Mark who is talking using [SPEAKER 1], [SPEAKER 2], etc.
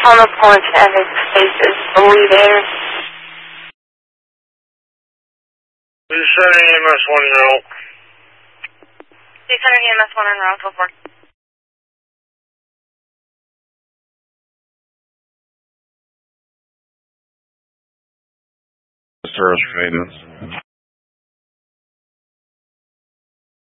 [SPEAKER 1] on the porch and his face is bleeding.
[SPEAKER 2] Please send EMS 1 0.
[SPEAKER 1] Please send EMS 1 in round 4.
[SPEAKER 2] Service maintenance.